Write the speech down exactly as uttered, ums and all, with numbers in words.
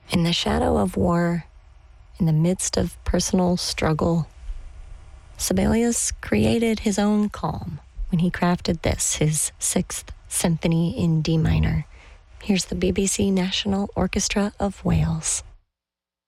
In the shadow of war, in the midst of personal struggle, Sibelius created his own calm when he crafted this, his Sixth Symphony in D minor. Here's the B B C National Orchestra of Wales.